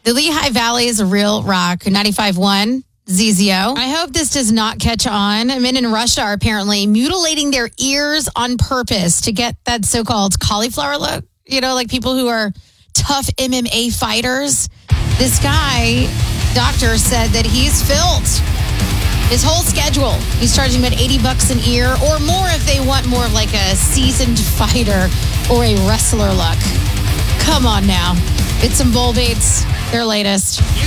The Lehigh Valley is a real rock. 95.1 ZZO. I hope this does not catch on. Men in Russia are apparently mutilating their ears on purpose to get that so-called cauliflower look. You know, like people who are tough MMA fighters. This guy, doctor, said that he's filled his whole schedule. He's charging about $80 an ear or more if they want more of like a seasoned fighter or a wrestler look. Come on now. It's some Bull Baits, their latest.